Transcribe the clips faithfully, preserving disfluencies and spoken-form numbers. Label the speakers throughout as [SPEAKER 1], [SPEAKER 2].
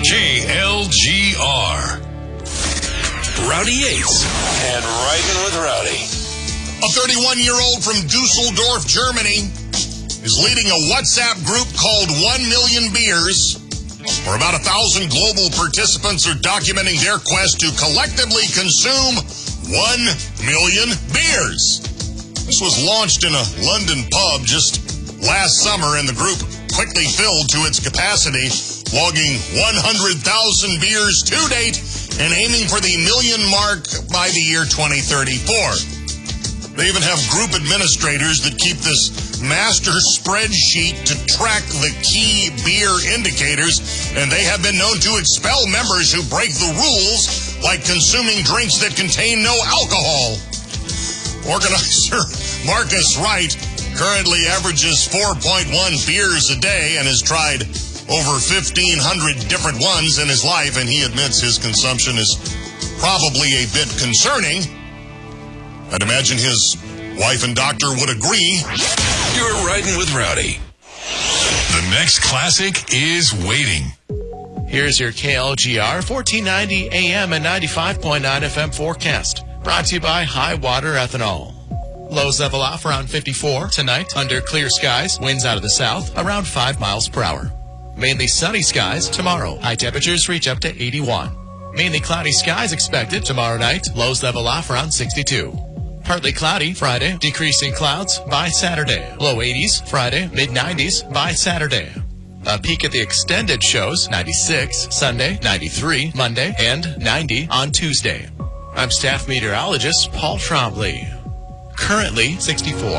[SPEAKER 1] K L G R. Rowdy Yates. And Riding with Rowdy.
[SPEAKER 2] A thirty-one-year-old from Dusseldorf, Germany, is leading a WhatsApp group called One Million Beers, where about a thousand global participants are documenting their quest to collectively consume one million beers. This was launched in a London pub just last summer, and the group quickly filled to its capacity, logging one hundred thousand beers to date and aiming for the million mark by the year twenty thirty-four. They even have group administrators that keep this master spreadsheet to track the key beer indicators, and they have been known to expel members who break the rules, like consuming drinks that contain no alcohol. Organizer Marcus Wright currently averages four point one beers a day and has tried over fifteen hundred different ones in his life, and he admits his consumption is probably a bit concerning. I'd imagine his wife and doctor would agree.
[SPEAKER 1] You're Riding with Rowdy. The next classic is waiting.
[SPEAKER 3] Here's your K L G R fourteen ninety A M and ninety-five point nine F M forecast. Brought to you by High Water Ethanol. Lows level off around fifty-four tonight. Under clear skies, winds out of the south around five miles per hour. Mainly sunny skies tomorrow. High temperatures reach up to eighty-one. Mainly cloudy skies expected tomorrow night. Lows level off around sixty-two. Partly cloudy Friday, decreasing clouds by Saturday. Low eighties Friday, mid nineties by Saturday. A peek at the extended shows, ninety-six Sunday, ninety-three Monday, and ninety on Tuesday. I'm staff meteorologist Paul Trombley. Currently sixty-four.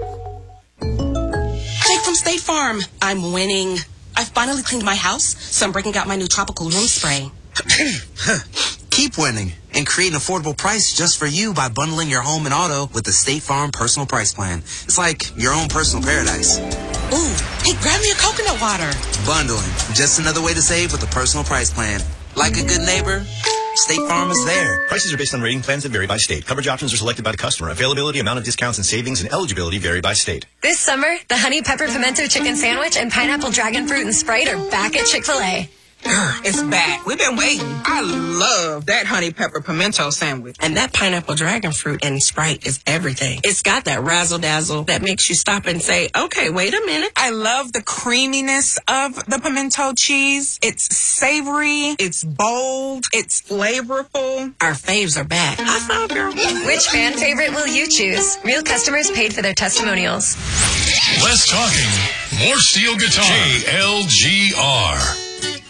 [SPEAKER 4] Jake from State Farm. I'm winning. I finally cleaned my house, so I'm breaking out my new tropical room spray.
[SPEAKER 5] Keep winning and create an affordable price just for you by bundling your home and auto with the State Farm Personal Price Plan. It's like your own personal paradise.
[SPEAKER 4] Ooh, hey, grab me a coconut water.
[SPEAKER 5] Bundling, just another way to save with the Personal Price Plan. Like a good neighbor, State Farm is there.
[SPEAKER 6] Prices are based on rating plans that vary by state. Coverage options are selected by the customer. Availability, amount of discounts and savings, and eligibility vary by state.
[SPEAKER 7] This summer, the Honey Pepper Pimento Chicken Sandwich and Pineapple Dragon Fruit and Sprite are back at Chick-fil-A.
[SPEAKER 8] It's back. We've been waiting. I love that honey pepper pimento sandwich.
[SPEAKER 4] And that pineapple dragon fruit and Sprite is everything. It's got that razzle-dazzle that makes you stop and say, okay, wait a minute.
[SPEAKER 8] I love the creaminess of the pimento cheese. It's savory. It's bold. It's flavorful.
[SPEAKER 4] Our faves are back. High five, girl.
[SPEAKER 7] Which fan favorite will you choose? Real customers paid for their testimonials.
[SPEAKER 1] Less talking, more steel guitar. K L G R.